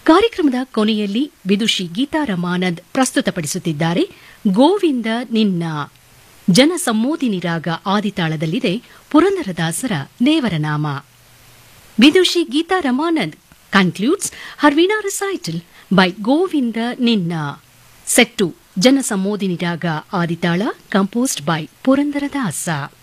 ಕಾರ್ಯಕ್ರಮದ ಕೊನೆಯಲ್ಲಿ ವಿದುಷಿ ಗೀತಾ ರಮಾನಂದ್ ಪ್ರಸ್ತುತಪಡಿಸುತ್ತಿದ್ದಾರೆ ಗೋವಿಂದ ನಿನ್ನ. ಜನ ಸಂಮೋದಿನಿ ರಾಗ ಆದಿತಾಳದಲ್ಲಿದೆ ಪುರಂದರದಾಸರ ದೇವರನಾಮ. ವಿದುಷಿ Geetha Ramanand concludes her Veena recital by Govinda Ninna. Set to Jana Samodini Raga Aditala composed by Purandaradasa.